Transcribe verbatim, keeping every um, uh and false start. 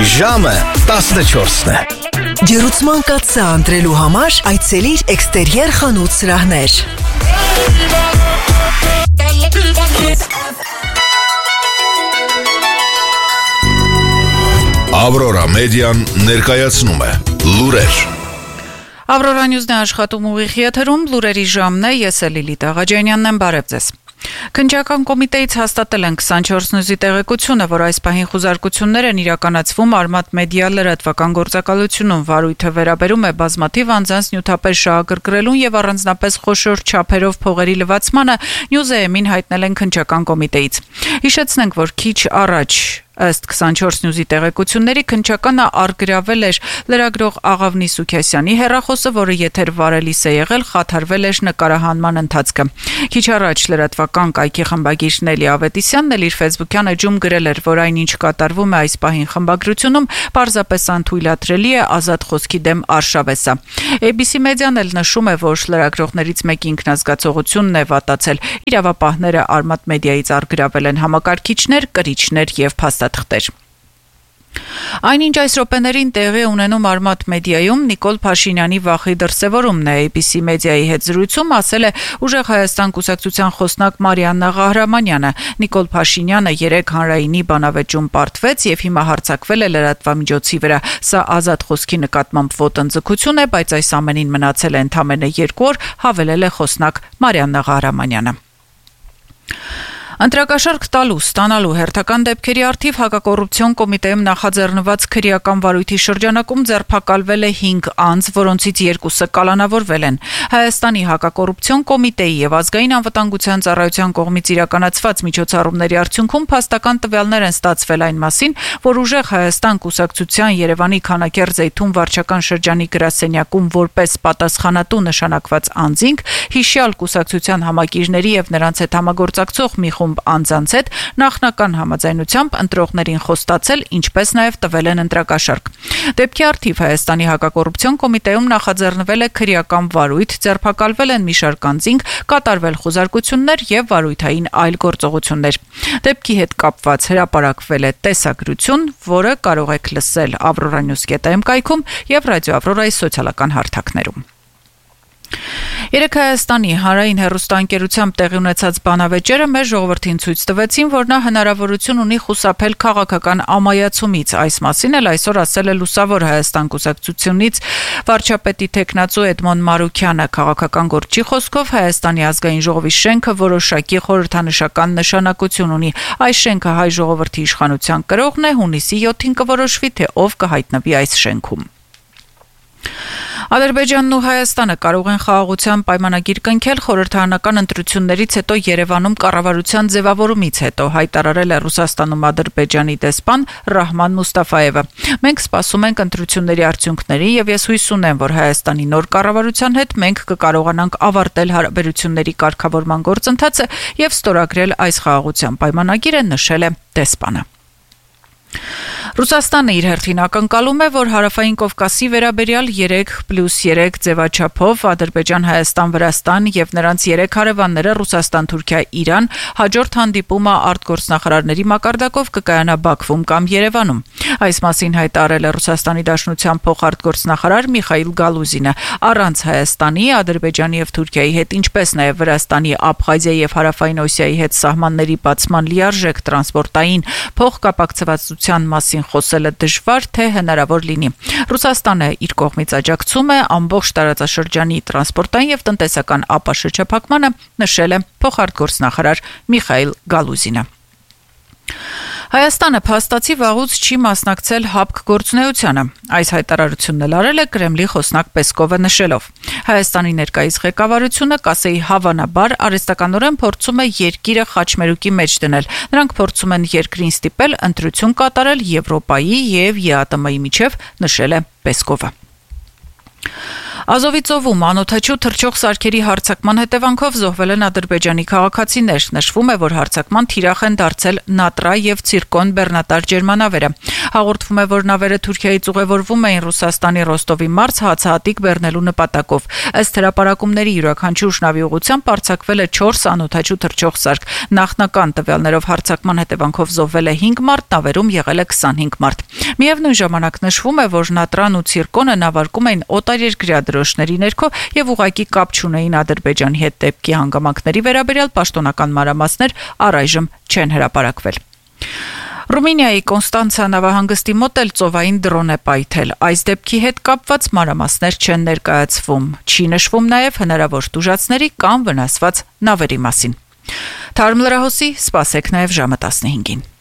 Ժամը տասնչորսն է։ Ջերուցման կաթսա ընտրելու համար այցելիր Էքստերիեր խանութ սրահներ։ Ավրորա մեդիան ներկայացնում է լուրեր։ Ավրորա Նյուզն է աշխատում ուղիղ եթերում, լուրերի ժամն է, ես է Լիլիթ Աղաջանյանն եմ, բարև ձեզ։ Քննչական կոմիտեից հաստատել են քսանչորս նյուզի տեղեկությունը, որ այս պահին խուզարկություններ են իրականացվում Արմատ մեդիա լրատվական գործակալությունում, վարույթը վերաբերում է բազմաթիվ անձանց նյութապես շահագրգռելուն եւ առանձնապես խոշոր չափերով փողերի լվացմանը, Նյուզեեմին հայտնել են քննչական կոմիտեից։ Հիշեցնենք, որ քիչ առաջ ըստ քսանչորս նյուզի տեղեկությունների քննչականը առգրավել էր լրագրող Աղավնի Սուքյասյանի հեռախոսը, որը եթեր վարելիս է եղել, խաթարվել էր նկարահանման ընթացքը։ Քիչ առաջ լրատվական կայքի խմբագիր Նելի Ավետիսյանն էլ իր ֆեյսբուքյան էջում գրել էր, որ այնինչ կատարվում է այս պահին խմբագրությունում, պարզապես անթույլատրելի է, ազատ խոսքի դեմ արշավես է։ A B C մեդիան էլ նշում է, որ լրագրողներից մեկի ինքնազգացողությունն է վատացել։ Իրավապահները Արմատ մեդիայից առգրավել են համակարգիչներ, կրիչներ եւ փաստաթղթեր։ Այնինչ այս րոպեներին տեղի ունենում Արմատ մեդիայում Նիկոլ Փաշինյանի վախի դրսևորումն է։ A B C մեդիայի հետ զրույցում ասել է Ուժեղ Հայաստան կուսակցության խոսնակ Մարիաննա Ղահրամանյանը։ Նիկոլ Փաշինյանը երեկ հանրայինի բանավեճում պարտվեց եւ հիմա հարձակվել է լրատվամիջոցի վրա։ Սա ազատ խոսքի նկատմամբ ոտնձգություն է, բայց այս ամենին մնացել է ընդամենը երկու օր, հավելել է խոսնակ Մարիաննա Ղահրամանյանը։ Ընտրակաշարք տալու, ստանալու հերթական դեպքերի առթիվ հակակոռուպցիոն կոմիտեում նախաձեռնված քրեական վարույթի շրջանակում ձերբակալվել է հինգ անձ, որոնցից երկուսը կալանավորվել են։ Հայաստանի հակակոռուպցիոն կոմիտեի եւ ազգային անվտանգության ծառայության կողմից իրականացված միջոցառումների արդյունքում փաստական տվյալներ են ստացվել այն մասին, որ Ուժեղ Հայաստան կուսակցության Երևանի Քանաքեռ-Զեյթուն վարչական շրջանի գրասենյակում որպես պատասխանատու նշանակված անձինք հիշյալ կուսակցության համակիրների եւ նրանց հետ համագործակցող մի անձանց հետ նախնական համաձայնությամբ ընտրողներին խոստացել, ինչպես նաև տվել են ընտրակաշարք։ Դեպքի առթիվ Հայաստանի հակակոռուպցիոն կոմիտեում նախաձեռնվել է քրեական վարույթ, ձերբակալվել են մի շարք անձինք, կատարվել խոզարկություններ եւ վարույթային այլ գործողություններ։ Դեպքի հետ կապված հրապարակվել է տեսագրություն, որը կարող եք լսել avroranews dot am կայքում եւ ռադիո Ավրորայի սոցիալական հարթակներում։ Երեկ Հայաստանի հանրային հեռուստաընկերությամբ տեղի ունեցած բանավեճերը մեր ժողովրդին ցույց տվեցին, որ նա հնարավորություն ունի խուսափել քաղաքական ամայացումից։ Այս մասին էլ այսօր ասել է Լուսավոր Հայաստան կուսակցությունից վարչապետի տեխնացու Էդմոն Մարուքյանը։ Քաղաքական գործի խոսքով Հայաստանի ազգային ժողովի շենքը որոշակի խորհրդանշական նշանակություն ունի։ Այս շենքը հայ ժողովրդի իշխանության կրողն է, հունիսի յոթին կորոշվի, թե ով կհայտնվի այս շենքում։ Ադրբեջանն ու Հայաստանը կարող են խաղաղության պայմանագիր կնքել խորհրդարանական ընտրություններից հետո Երևանում կառավարության ձևավորումից հետո, հայտարարել է Ռուսաստանում Ադրբեջանի դեսպան Ռահման Մուստաֆայևը։ Մենք սպասում ենք ընտրությունների արդյունքների եւ ես հույս ունեմ, որ Հայաստանի նոր կառավարության հետ մենք կկարողանանք ավարտել հարաբերությունների կարգավորման գործընթացը եւ ստորագրել այս խաղաղության պայմանագիրը, նշել է դեսպանը։ Ռուսաստանը իր հերթին ակնկալում է, որ Հարավային Կովկասի վերաբերյալ երեք պլյուս երեք ձևաչափով Ադրբեջան-Հայաստան-Վրաստան եւ նրանց երեք հարևանները Ռուսաստան-Թուրքիա-Իրան հաջորդ հանդիպումը արտգործնախարարների մակարդակով կկայանա Բաքվում կամ Երևանում։ Այս մասին հայտարարել է Ռուսաստանի Դաշնության փոխարտգործնախարար Միխայիլ Գալուզինը։ Առանց Հայաստանի, Ադրբեջանի եւ Թուրքիայի հետ, ինչպես նաեւ Վրաստանի, Աբխազիայի եւ Հարավային Օսիայի հետ սահմանների բացման լիարժեք տրանսպորտային փոխկապակցվածության մասին խոսելը դժվար թե հնարավոր լինի։ Ռուսաստանը իր կողմից աջակցում է ամբողջ տարածաշրջանի տրանսպորտային եւ տնտեսական ապաշրջափակմանը, նշել է փոխարտգործնախարար Միխայիլ Գալուզինը։ Հայաստանը փաստացի վաղուց չի մասնակցել ՀԱՊԿ գործունեությանը։ Այս հայտարարությունն էլ արել է Կրեմլի խոսնակ Պեսկովը, նշելով. Հայաստանի ներկայիս ղեկավարությունը, կասեի հավանաբար, արհեստականորեն փորձում է երկիրը խաչմերուկի մեջ դնել։ Նրանք փորձում են երկրին ստիպել ընտրություն կատարել Եվրոպայի եւ ԵԱՏՄ-ի միջև, նշել է Պեսկովը։ Ազովի ծովում անօդաչու թռչող սարքերի հարձակման հետևանքով զոհվել են ադրբեջանի քաղաքացիներ։ Նշվում է, որ հարձակման թիրախ են դարձել Նատրա եւ Ցիրկոն բեռնատար ջերմանավերը։ Հաղորդվում է, որ նավերը Թուրքիայից ուղևորվում էին Ռուսաստանի Ռոստովի մարզ հացահատիկ բեռնելու նպատակով։ Ըստ հրապարակումների յուրաքանչյուր նավի ուղղությամբ արձակվել է չորս անօդաչու թռչող սարք։ Նախնական տվյալներով հարձակման հետևանքով զոհվել է հինգ մարդ, նավերում եղել է քսանհինգ մարդ։ Միևնույն ժամանակ նշվում է, որ Նատրան ու Ցիրկոնը նավարկում էին օտարերկրյա դրոշների ներքո եւ ուղղակի կապ չունեին Ադրբեջանի հետ դեպքի հանգամանքների վերաբերյալ պաշտոնական մանրամասներ առայժմ չեն հրապարակվել։ Ռումինիայի Կոնստանցա նավահանգստի մոտ էլ ծովային դրոն է պայթել։ Այս դեպքի հետ կապված մանրամասներ չեն ներկայացվում։ Չի նշվում նաև հնարավոր տուժածների կամ վնասված նավերի մասին։ Թարմ լրահոսի սպասեք նաև ժամը տասնհինգին։